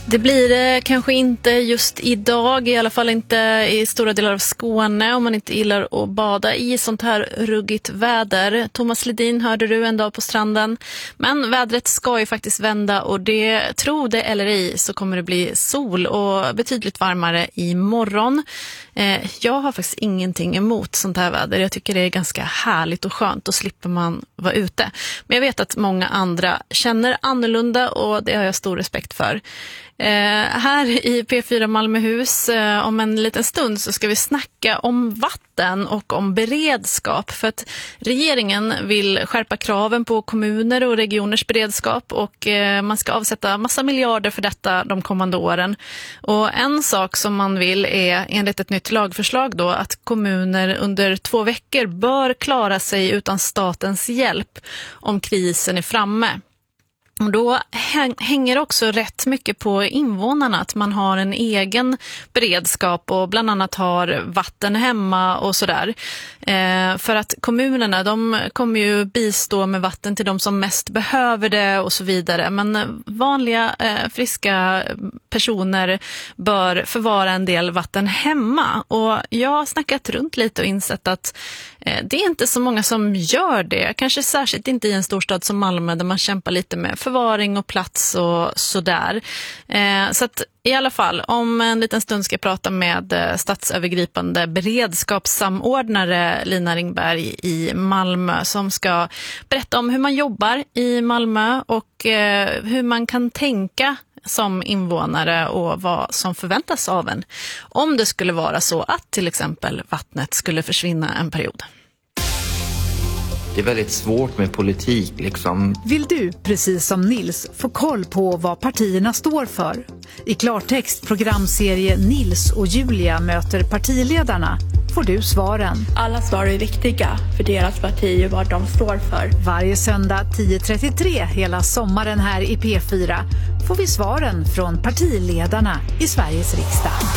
Det blir det kanske inte just idag, i alla fall inte i stora delar av Skåne om man inte gillar att bada i sånt här ruggigt väder. Thomas Ledin hörde du en dag på stranden. Men vädret ska ju faktiskt vända och det, tro det eller ej, så kommer det bli sol och betydligt varmare imorgon. Jag har faktiskt ingenting emot sånt här väder. Jag tycker det är ganska härligt och skönt och slipper man vara ute. Men jag vet att många andra känner annorlunda och det har jag stor respekt för. Här i P4 Malmöhus om en liten stund så ska vi snacka om vatten och om beredskap, för att regeringen vill skärpa kraven på kommuner och regioners beredskap och man ska avsätta massa miljarder för detta de kommande åren. Och en sak som man vill är enligt ett nytt lagförslag då att kommuner under 2 veckor bör klara sig utan statens hjälp om krisen är framme. Och då hänger också rätt mycket på invånarna att man har en egen beredskap och bland annat har vatten hemma och sådär. För att kommunerna, de kommer ju bistå med vatten till de som mest behöver det och så vidare. Men vanliga friska personer bör förvara en del vatten hemma. Och jag har snackat runt lite och insett att det är inte så många som gör det. Kanske särskilt inte i en storstad som Malmö där man kämpar lite med förvaring och plats och sådär. Så att i alla fall, om en liten stund ska jag prata med statsövergripande beredskapssamordnare Lina Ringberg i Malmö som ska berätta om hur man jobbar i Malmö och hur man kan tänka som invånare och vad som förväntas av en om det skulle vara så att till exempel vattnet skulle försvinna en period. Det är väldigt svårt med politik liksom. Vill du, precis som Nils, få koll på vad partierna står för? I klartext programserie Nils och Julia möter partiledarna får du svaren. Alla svar är viktiga för deras parti och vad de står för. Varje söndag 10.33 hela sommaren här i P4 får vi svaren från partiledarna i Sveriges riksdag.